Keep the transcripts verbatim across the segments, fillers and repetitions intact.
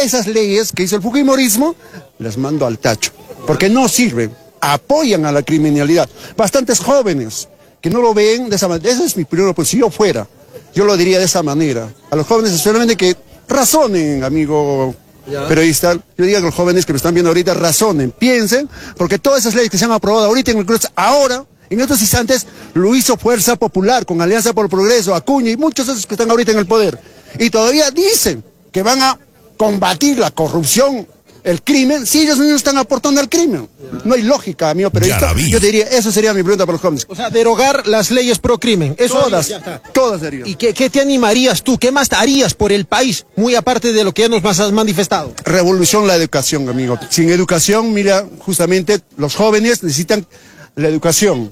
esas leyes que hizo el fujimorismo, las mando al tacho, porque no sirven, apoyan a la criminalidad. Bastantes jóvenes que no lo ven de esa manera. Esa es mi primera, pues si yo fuera, yo lo diría de esa manera. A los jóvenes especialmente que razonen, amigo ya. periodista, yo diría que los jóvenes que me están viendo ahorita razonen, piensen, porque todas esas leyes que se han aprobado ahorita en el Congreso, ahora, en estos instantes, lo hizo Fuerza Popular, con Alianza por el Progreso, Acuña y muchos de esos que están ahorita en el poder. Y todavía dicen que van a combatir la corrupción, el crimen, si ellos mismos están aportando al crimen. No hay lógica, amigo periodista. Yo te diría, eso sería mi pregunta para los jóvenes. O sea, derogar las leyes pro crimen. Eso todas, todas serían. ¿Y qué, qué te animarías tú? ¿Qué más harías por el país? Muy aparte de lo que ya nos has manifestado. Revolución la educación, amigo. Sin educación, mira, justamente los jóvenes necesitan la educación.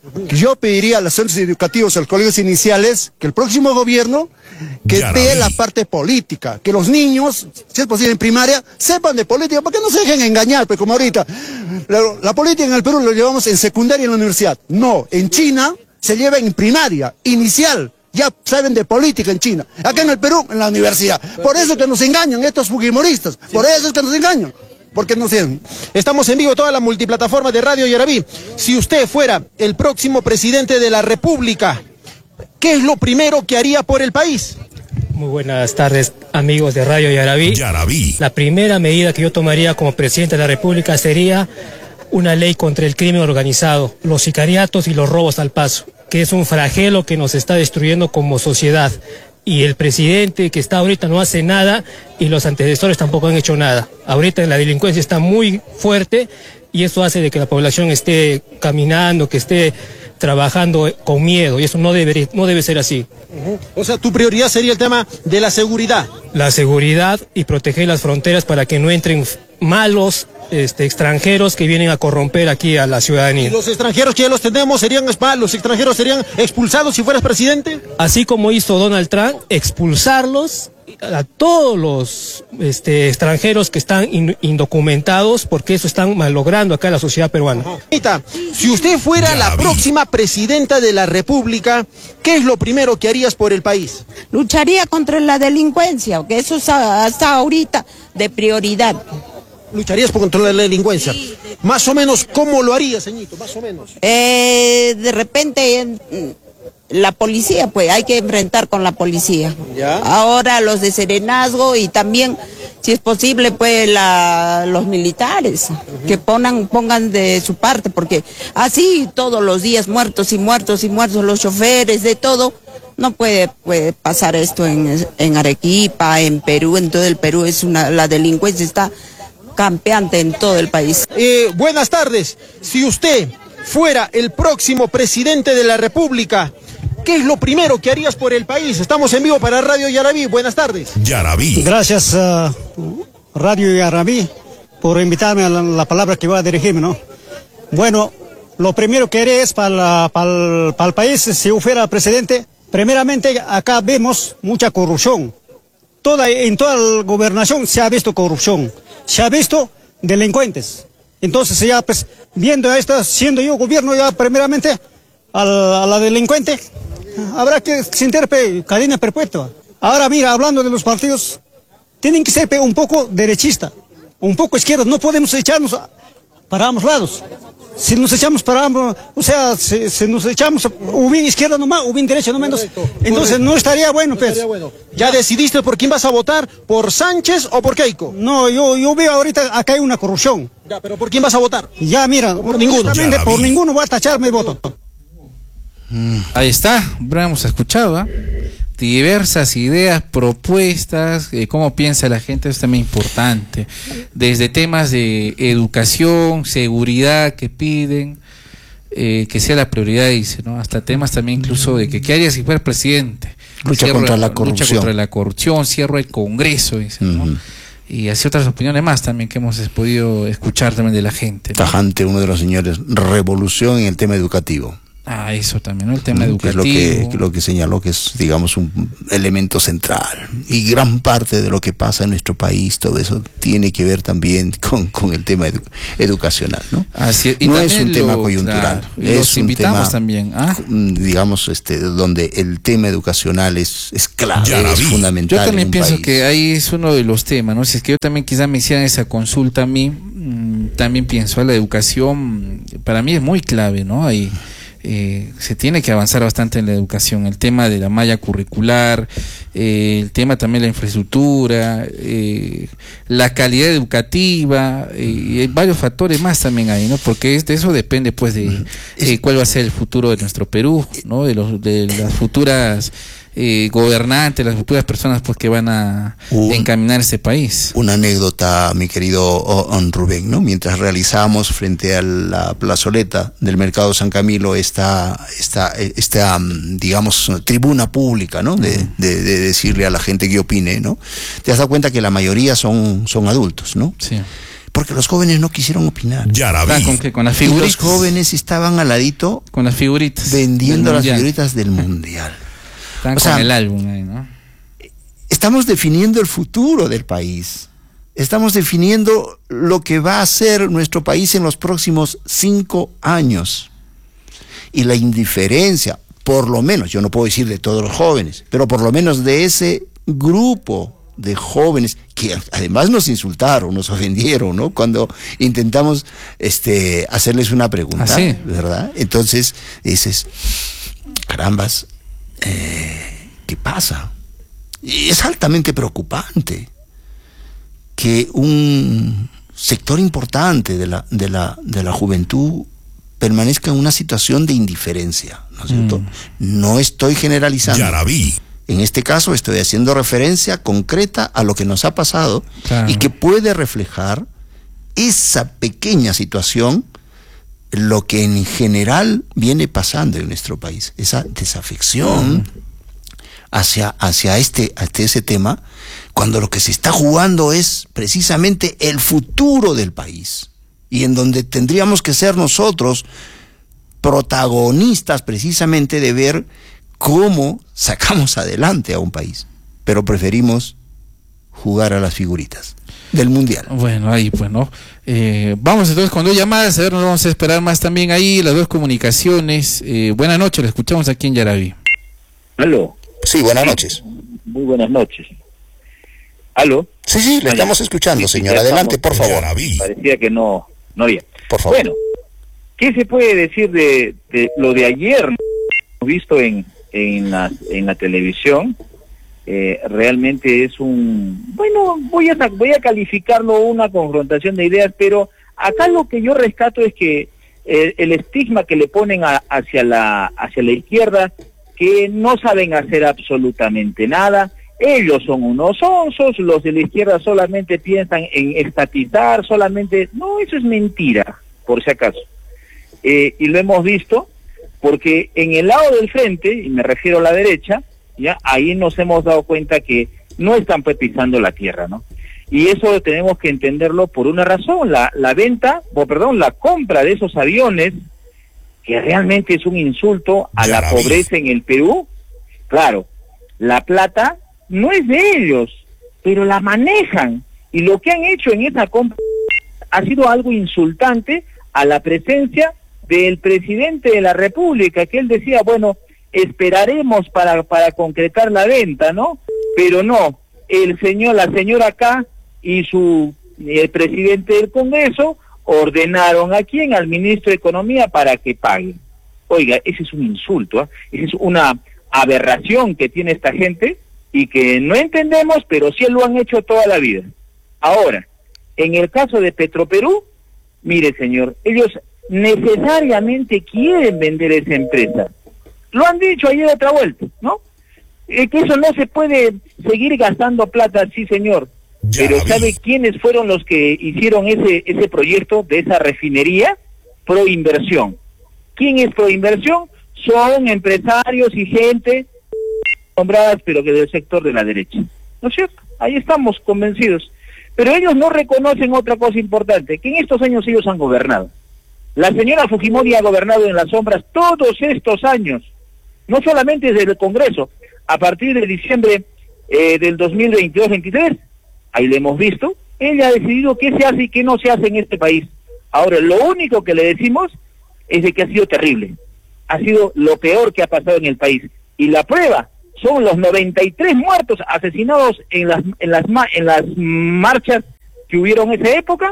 Yo pediría a los centros educativos, a los colegios iniciales, que el próximo gobierno que dé la parte política, que los niños, si es posible en primaria, sepan de política, para que no se dejen engañar, pues como ahorita, la, la política en el Perú lo llevamos en secundaria y en la universidad. No, en China se lleva en primaria, inicial, ya saben de política en China. Acá en el Perú, en la universidad. Por eso que nos engañan estos fujimoristas, por eso es que nos engañan. Porque no sé. Estamos en vivo toda la multiplataforma de Radio Yaraví. Si usted fuera el próximo presidente de la República, ¿qué es lo primero que haría por el país? Muy buenas tardes, amigos de Radio Yaraví. Yaraví. La primera medida que yo tomaría como presidente de la República sería una ley contra el crimen organizado, los sicariatos y los robos al paso, que es un flagelo que nos está destruyendo como sociedad. Y el presidente que está ahorita no hace nada y los antecesores tampoco han hecho nada. Ahorita la delincuencia está muy fuerte y eso hace de que la población esté caminando, que esté trabajando con miedo, y eso no debe, no debe ser así. Uh-huh. O sea, tu prioridad sería el tema de la seguridad. La seguridad y proteger las fronteras para que no entren malos este, extranjeros que vienen a corromper aquí a la ciudadanía. ¿Y los extranjeros que ya los tenemos serían los extranjeros serían expulsados si fueras presidente? Así como hizo Donald Trump, expulsarlos a todos los este, extranjeros que están in, indocumentados, porque eso están malogrando acá la sociedad peruana. Ajá. Si usted fuera la próxima presidenta de la República, ¿qué es lo primero que harías por el país? Lucharía contra la delincuencia, que eso está hasta ahorita de prioridad. ¿Lucharías por controlar la delincuencia? Sí. Más o menos, ¿cómo lo harías, señorito? Más o menos. Eh, de repente, eh, la policía, pues hay que enfrentar con la policía. ¿Ya? Ahora los de serenazgo y también, si es posible, pues la, los militares, uh-huh. que pongan, pongan de su parte, porque así todos los días muertos y muertos y muertos, los choferes, de todo. No puede, puede pasar esto en, en Arequipa, en Perú, en todo el Perú. Es una, la delincuencia está campeante en todo el país. Eh, buenas tardes. Si usted fuera el próximo presidente de la República, ¿qué es lo primero que harías por el país? Estamos en vivo para Radio Yaraví. Buenas tardes. Yaraví. Gracias, uh, Radio Yaraví, por invitarme a la, la palabra que voy a dirigirme, ¿no? Bueno, lo primero que haré es para, para, para el país, si yo fuera presidente, primeramente acá vemos mucha corrupción. Toda, en toda la gobernación se ha visto corrupción. Se ha visto delincuentes. Entonces ya pues viendo esto, siendo yo gobierno ya primeramente a la, a la delincuente, habrá que sentir cadena perpetua. Ahora mira, hablando de los partidos, tienen que ser un poco derechistas, un poco izquierdas, no podemos echarnos para ambos lados. Si nos echamos para ambos, o sea, si, si nos echamos o bien izquierda nomás, o bien derecha no menos, correcto, entonces correcto. no estaría bueno, pues. No estaría bueno. ¿Ya decidiste por quién vas a votar? ¿Por Sánchez o por Keiko? No, yo, yo veo ahorita acá hay una corrupción. Ya, pero ¿por quién vas a votar? Ya, mira, por ninguno. Por ninguno voy a tachar mi voto. Mm, ahí está, hemos escuchado, ¿eh? diversas ideas, propuestas, eh, cómo piensa la gente, eso es también importante, desde temas de educación, seguridad que piden, eh, que sea la prioridad, dice, ¿no? Hasta temas también incluso de que qué haría si fuera presidente. Lucha cierro contra la, la corrupción. Lucha contra la corrupción, cierro el Congreso, dice, ¿no? Uh-huh. Y así otras opiniones más también que hemos podido escuchar también de la gente, ¿no? Tajante, uno de los señores, revolución en el tema educativo. Ah, eso también, ¿no? El tema que educativo. Es lo que, lo que señaló que es, digamos, un elemento central. Y gran parte de lo que pasa en nuestro país, todo eso tiene que ver también con, con el tema edu educacional, ¿no? Así, y no es un lo, tema coyuntural. Claro, y es los un invitamos tema, también, ¿ah? digamos, este, donde el tema educacional es, es clave, es fundamental. Yo también en un pienso país. que ahí es uno de los temas, ¿no? Si es que yo también quizá me hicieran esa consulta a mí, mmm, también pienso, la educación para mí es muy clave, ¿no? Ahí eh, se tiene que avanzar bastante en la educación, el tema de la malla curricular, eh, el tema también de la infraestructura, eh, la calidad educativa, eh, y hay varios factores más también ahí, ¿no? Porque de eso depende, pues, de eh, cuál va a ser el futuro de nuestro Perú, ¿no? De los de las futuras Eh, gobernantes, las futuras personas pues que van a un, encaminar ese país. Una anécdota, mi querido Rubén, ¿no? Mientras realizábamos frente a la plazoleta del Mercado San Camilo esta, esta, esta digamos, tribuna pública, ¿no? De, de, de decirle a la gente que opine, ¿no? Te has dado cuenta que la mayoría son, son adultos, ¿no? Sí. Porque los jóvenes no quisieron opinar. Ya la vi. Ah, ¿con qué? Con las figuritas. Y los jóvenes estaban al ladito con las figuritas vendiendo las figuritas del mundial. Están o con sea, el álbum ahí, ¿no? Estamos definiendo el futuro del país. Estamos definiendo lo que va a ser nuestro país en los próximos cinco años. Y la indiferencia, por lo menos, yo no puedo decir de todos los jóvenes, pero por lo menos de ese grupo de jóvenes que además nos insultaron, nos ofendieron, ¿no? Cuando intentamos este, hacerles una pregunta, ¿Ah, sí? ¿verdad? Entonces dices, carambas, Eh, ¿qué pasa? Y es altamente preocupante que un sector importante de la, de la, de la juventud permanezca en una situación de indiferencia, ¿no es cierto? Mm. No estoy generalizando. Ya la vi. En este caso estoy haciendo referencia concreta a lo que nos ha pasado, claro, y que puede reflejar esa pequeña situación, lo que en general viene pasando en nuestro país, esa desafección hacia, hacia, este, hacia ese tema, cuando lo que se está jugando es precisamente el futuro del país, y en donde tendríamos que ser nosotros protagonistas precisamente de ver cómo sacamos adelante a un país, pero preferimos jugar a las figuritas del mundial. Bueno, ahí pues, ¿no? Eh, vamos entonces con dos llamadas, a ver, nos vamos a esperar más también ahí, las dos comunicaciones. Eh, buenas noches, le escuchamos aquí en Yaraví. ¿Aló? Sí, buenas noches. Muy buenas noches. ¿Aló? Sí, sí, le estamos escuchando, señor. Sí, adelante, por favor. Parecía que no, no había. Por favor. Bueno, ¿qué se puede decir de, de lo de ayer? Hemos visto en, en, la, en la televisión. Eh, realmente es un, bueno, voy a voy a calificarlo una confrontación de ideas, pero acá lo que yo rescato es que eh, el estigma que le ponen a, hacia la hacia la izquierda, que no saben hacer absolutamente nada, ellos son unos onzos, los de la izquierda solamente piensan en estatizar, solamente, no, eso es mentira, por si acaso, eh, y lo hemos visto, porque en el lado del frente, y me refiero a la derecha, ya ahí nos hemos dado cuenta que no están pues pisando la tierra, ¿no? Y eso tenemos que entenderlo por una razón, la, la venta, o perdón, la compra de esos aviones, que realmente es un insulto a la pobreza en el Perú. Claro, la plata no es de ellos, pero la manejan, y lo que han hecho en esa compra ha sido algo insultante a la presencia del presidente de la República, que él decía, bueno, esperaremos para para concretar la venta, ¿no? Pero no, el señor, la señora acá y su el presidente del Congreso ordenaron a quién, al ministro de Economía, para que pague. Oiga, ese es un insulto, ¿eh? Esa es una aberración que tiene esta gente y que no entendemos, pero sí lo han hecho toda la vida. Ahora, en el caso de Petroperú, mire señor, ellos necesariamente quieren vender esa empresa. Lo han dicho ayer otra vuelta, ¿no? Eh, que eso no se puede seguir gastando plata, sí señor. Ya Pero ¿sabe quiénes fueron los que hicieron ese ese proyecto de esa refinería? Proinversión. ¿Quién es Proinversión? Son empresarios y gente nombradas, pero que del sector de la derecha. ¿No es cierto? Ahí estamos convencidos. Pero ellos no reconocen otra cosa importante, que en estos años ellos han gobernado. La señora Fujimori ha gobernado en las sombras todos estos años, no solamente desde el Congreso, a partir de diciembre eh, del dos mil veintidós veintitrés, ahí le hemos visto, ella ha decidido qué se hace y qué no se hace en este país. Ahora, lo único que le decimos es de que ha sido terrible, ha sido lo peor que ha pasado en el país, y la prueba son los noventa y tres muertos asesinados en las, en las, en las marchas que hubieron en esa época,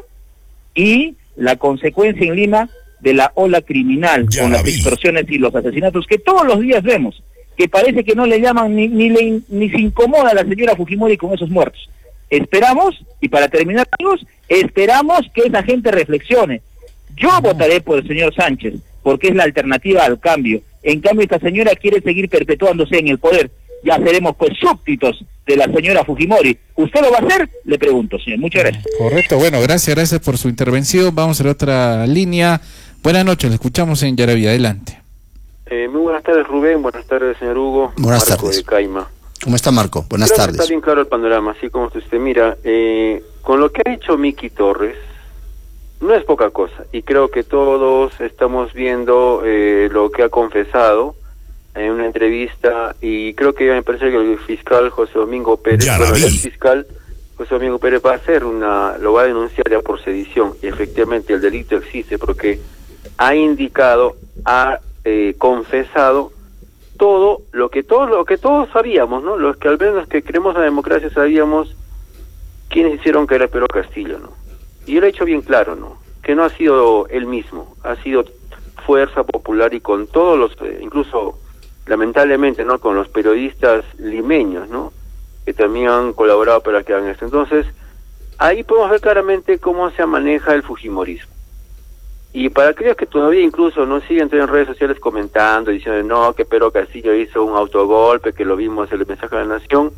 y la consecuencia en Lima de la ola criminal, ya con las vi. extorsiones y los asesinatos que todos los días vemos, que parece que no le llaman ni, ni, le, ni se incomoda a la señora Fujimori con esos muertos. Esperamos, y para terminar, amigos, esperamos que esa gente reflexione. Yo no. votaré por el señor Sánchez, porque es la alternativa al cambio. En cambio, esta señora quiere seguir perpetuándose en el poder. Ya seremos pues súbditos de la señora Fujimori. ¿Usted lo va a hacer? Le pregunto, señor. Muchas gracias. Correcto, bueno, gracias, gracias por su intervención. Vamos a la otra línea. Buenas noches, le escuchamos en Yaraví, adelante. Eh, muy buenas tardes, Rubén. Buenas tardes, señor Hugo. Buenas Marco tardes. De Caima. ¿Cómo está, Marco? Buenas Creo tardes. Que está bien claro el panorama, así como usted mira. Eh, con lo que ha dicho Miki Torres, no es poca cosa. Y creo que todos estamos viendo eh, lo que ha confesado en una entrevista, y creo que me parece que el fiscal José Domingo Pérez, bueno, el fiscal José Domingo Pérez va a hacer una, lo va a denunciar ya por sedición, y efectivamente el delito existe porque ha indicado, ha eh, confesado todo lo que todos lo que todos sabíamos, ¿no? Los que al menos los que creemos en la democracia sabíamos quiénes hicieron caer a Pedro Castillo, ¿no? Y él ha hecho bien claro, ¿no? Que no ha sido él mismo, ha sido Fuerza Popular, y con todos los, eh, incluso lamentablemente, ¿no? Con los periodistas limeños, ¿no? Que también han colaborado para que hagan esto. Entonces, ahí podemos ver claramente cómo se maneja el fujimorismo. Y para aquellos que todavía incluso no siguen en redes sociales comentando, diciendo no, que Pedro Castillo hizo un autogolpe, que lo vimos en el mensaje de la Nación,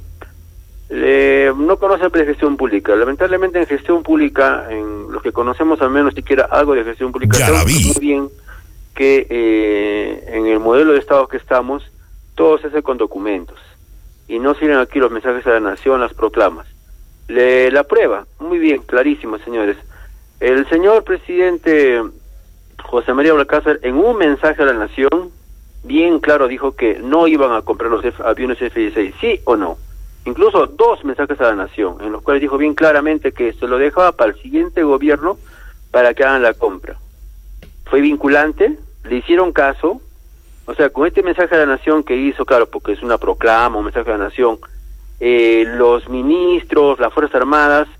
le, no conocen de gestión pública. Lamentablemente en gestión pública, en los que conocemos al menos siquiera algo de gestión pública, sabemos muy bien que eh, en el modelo de Estado que estamos, todo se hace con documentos. Y no sirven aquí los mensajes a la Nación, las proclamas. Le, la prueba, muy bien, clarísimo, señores. El señor presidente José María Balcázar, en un mensaje a la Nación, bien claro dijo que no iban a comprar los F, aviones F dieciséis, sí o no. Incluso dos mensajes a la Nación, en los cuales dijo bien claramente que se lo dejaba para el siguiente gobierno para que hagan la compra. Fue vinculante, le hicieron caso, o sea, con este mensaje a la Nación que hizo, claro, porque es una proclama, un mensaje a la Nación, eh, los ministros, las Fuerzas Armadas,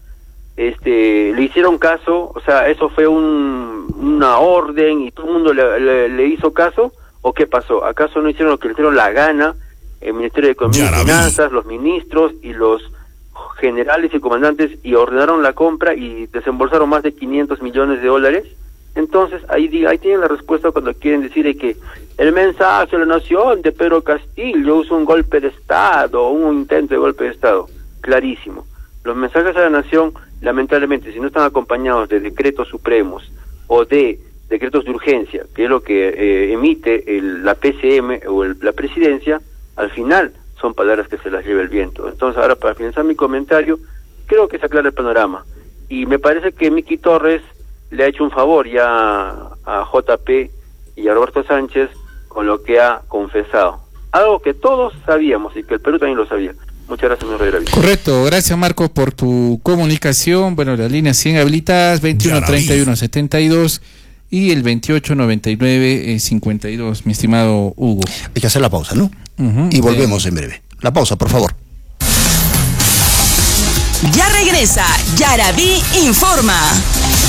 este, le hicieron caso, o sea, eso fue un, una orden y todo el mundo le, le, le hizo caso, ¿o qué pasó? ¿Acaso no hicieron lo que le hicieron la gana el Ministerio de Economía y Finanzas, los ministros y los generales y comandantes, y ordenaron la compra y desembolsaron más de quinientos millones de dólares? Entonces, ahí, ahí tienen la respuesta cuando quieren decir que el mensaje a la Nación de Pedro Castillo es un golpe de Estado, un intento de golpe de Estado. Clarísimo. Los mensajes a la Nación, lamentablemente, si no están acompañados de decretos supremos o de decretos de urgencia, que es lo que eh, emite el, la P C M o el, la Presidencia, al final son palabras que se las lleva el viento. Entonces, ahora para finalizar mi comentario, creo que se aclara el panorama. Y me parece que Miki Torres le ha hecho un favor ya a J P y a Roberto Sánchez con lo que ha confesado. Algo que todos sabíamos y que el Perú también lo sabía. Muchas gracias, señor Reyes. Correcto, gracias Marco por tu comunicación. Bueno, las líneas cien habilitadas, veintiuno treinta y uno setenta y dos y el veintiocho noventa y nueve cincuenta y dos, mi estimado Hugo. Hay que hacer la pausa, ¿no? Uh-huh, y volvemos sí. en breve. La pausa, por favor. Ya regresa Yaraví Informa.